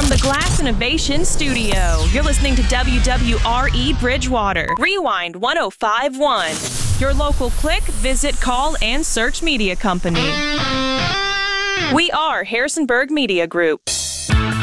From the Glass Innovation Studio, you're listening to WWRE Bridgewater. Rewind 1051. Your local click, visit, call, and search media company. We are Harrisonburg Media Group.